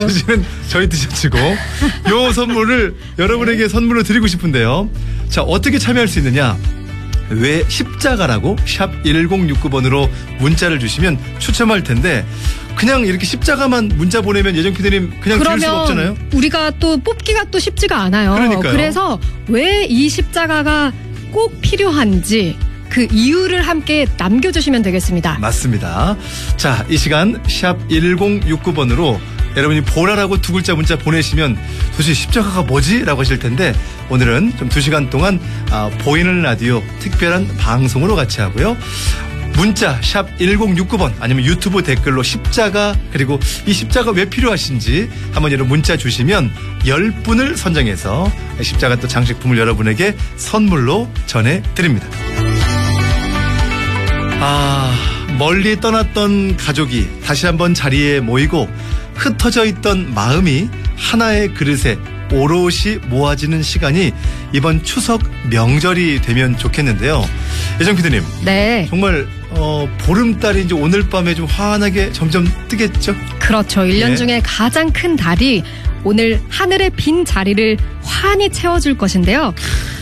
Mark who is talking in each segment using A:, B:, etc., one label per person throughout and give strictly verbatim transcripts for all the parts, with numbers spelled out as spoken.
A: 사실은 저희 티셔츠고 요 선물을 여러분에게 선물로 드리고 싶은데요. 자, 어떻게 참여할 수 있느냐? 왜 십자가라고 샵 일공육구 번으로 문자를 주시면 추첨할 텐데 그냥 이렇게 십자가만 문자 보내면 예정 피디님 그냥 드릴 수가 없잖아요.
B: 우리가 또 뽑기가 또 쉽지가 않아요.
A: 그러니까요.
B: 그래서 왜 이 십자가가 꼭 필요한지 그 이유를 함께 남겨주시면 되겠습니다.
A: 맞습니다. 자, 이 시간 샵 일공육구 번으로 여러분이 보라라고 두 글자 문자 보내시면 도대체 십자가가 뭐지? 라고 하실 텐데 오늘은 좀 두 시간 동안 아, 보이는 라디오 특별한 방송으로 같이 하고요. 문자 샵 일공육구 번 아니면 유튜브 댓글로 십자가 그리고 이 십자가 왜 필요하신지 한번 여러분 문자 주시면 열 분을 선정해서 십자가 또 장식품을 여러분에게 선물로 전해드립니다. 아, 멀리 떠났던 가족이 다시 한번 자리에 모이고 흩어져 있던 마음이 하나의 그릇에 오롯이 모아지는 시간이 이번 추석 명절이 되면 좋겠는데요. 예정 피디님.
B: 네.
A: 정말 어, 보름달이 이제 오늘 밤에 좀 환하게 점점 뜨겠죠?
B: 그렇죠. 일 년
A: 네.
B: 중에 가장 큰 달이 오늘 하늘의 빈 자리를 환히 채워줄 것인데요.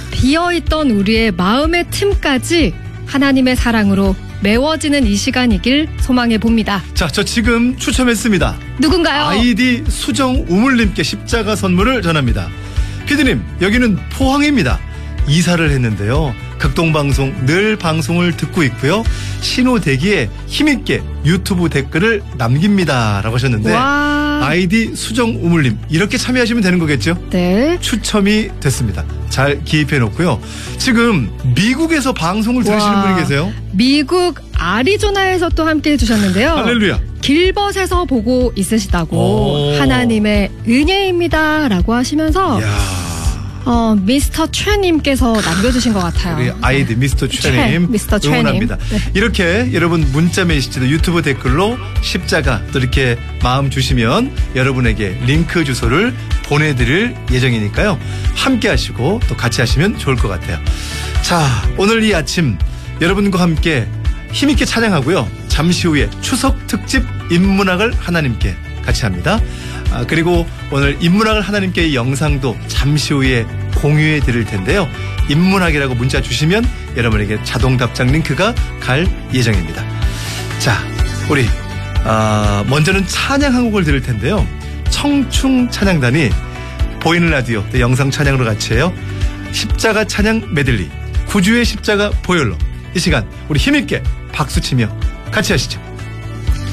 B: 비어있던 우리의 마음의 틈까지 하나님의 사랑으로 메워지는 이 시간이길 소망해 봅니다.
A: 자, 저 지금 추첨했습니다.
B: 누군가요?
A: 아이디 수정우물님께 십자가 선물을 전합니다. 피디님, 여기는 포항입니다. 이사를 했는데요. 극동방송 늘 방송을 듣고 있고요. 신호대기에 힘있게 유튜브 댓글을 남깁니다. 라고 하셨는데
B: 와.
A: 아이디 수정우물님 이렇게 참여하시면 되는 거겠죠?
B: 네.
A: 추첨이 됐습니다. 잘 기입해 놓고요. 지금 미국에서 방송을 들으시는
B: 와.
A: 분이 계세요.
B: 미국 아리조나에서 또 함께 해주셨는데요.
A: 할렐루야.
B: 길벗에서 보고 있으시다고
A: 오.
B: 하나님의 은혜입니다 라고 하시면서
A: 이야.
B: 어, 미스터 최님께서 남겨주신 것 같아요.
A: 우리 아이디 미스터 최님
B: 최, 미스터 최님.
A: 응원합니다.
B: 네.
A: 이렇게 여러분 문자 메시지도 유튜브 댓글로 십자가 또 이렇게 마음 주시면 여러분에게 링크 주소를 보내드릴 예정이니까요. 함께 하시고 또 같이 하시면 좋을 것 같아요. 자, 오늘 이 아침 여러분과 함께 힘있게 찬양하고요. 잠시 후에 추석 특집 인문학을 하나님께 같이 합니다. 아, 그리고 오늘 인문학을 하나님께의 영상도 잠시 후에 공유해 드릴 텐데요. 인문학이라고 문자 주시면 여러분에게 자동 답장 링크가 갈 예정입니다. 자, 우리 아, 먼저는 찬양 한 곡을 들을 텐데요. 청충 찬양단이 보이는 라디오 또 영상 찬양으로 같이 해요. 십자가 찬양 메들리 구주의 십자가 보혈로 이 시간 우리 힘있게 박수치며 같이 하시죠.